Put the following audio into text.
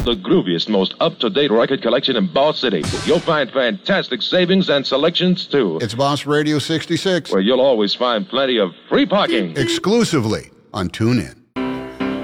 the grooviest, most up-to-date record collection in Boss City. You'll find fantastic savings and selections, too. It's Boss Radio 66. Where you'll always find plenty of free parking. Exclusively on TuneIn.